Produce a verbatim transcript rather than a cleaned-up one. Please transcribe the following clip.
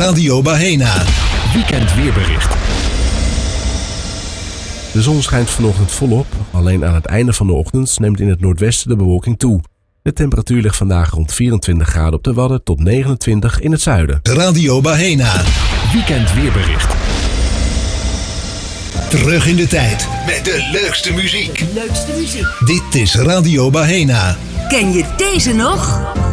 Radio Bahena. Weekend weerbericht. De zon schijnt vanochtend volop. Alleen aan het einde van de ochtend neemt in het noordwesten de bewolking toe. De temperatuur ligt vandaag rond vierentwintig graden op de Wadden tot negenentwintig in het zuiden. Radio Bahena. Weekend weerbericht. Terug in de tijd met de leukste muziek. Leukste muziek. Dit is Radio Bahena. Ken je deze nog?